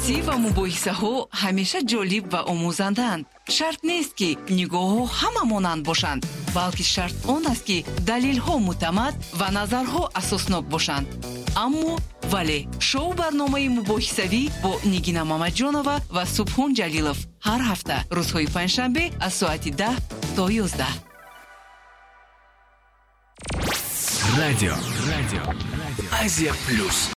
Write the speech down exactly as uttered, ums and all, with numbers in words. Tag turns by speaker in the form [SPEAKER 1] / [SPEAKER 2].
[SPEAKER 1] بحثی و مباحثه ها همیشه جالب و آموزندند. شرط نیست که نگاه ها همه مانند باشند، بلکه شرط آن است که دلیل ها معتمد و نظرها اساسناک باشند. اما ولی شو برنامه مباحثوی با نگینا مامدجانова و سبحان جلیلов هر هفته روزهای پنجشنبه از ساعت ده تا یازده.
[SPEAKER 2] Радио. Радио. Азия Плюс.